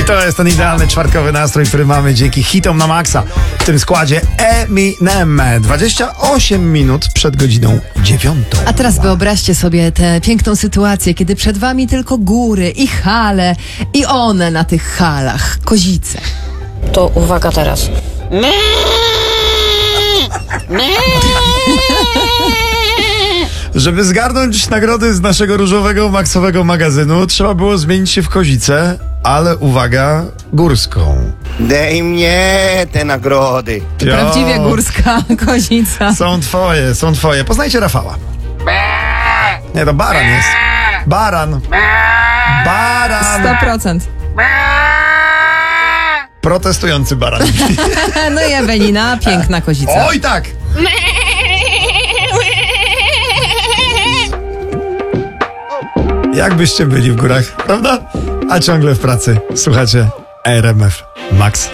I to jest ten idealny czwartkowy nastrój, który mamy dzięki hitom na maksa. W tym składzie Eminem. 28 minut przed godziną 9. A teraz wyobraźcie sobie tę piękną sytuację, kiedy przed wami tylko góry i hale i one na tych halach, kozice. To uwaga teraz. Żeby zgarnąć nagrody z naszego różowego, maksowego magazynu, trzeba było zmienić się w kozicę, ale uwaga, górską. Daj mnie te nagrody. Prawdziwie górska kozica. Są twoje. Poznajcie Rafała. Nie, to baran jest. Baran. 100%. Protestujący baran. No i Ewelina, piękna kozica. Oj tak! Jakbyście byli w górach, prawda? A ciągle w pracy. Słuchacie RMF Max.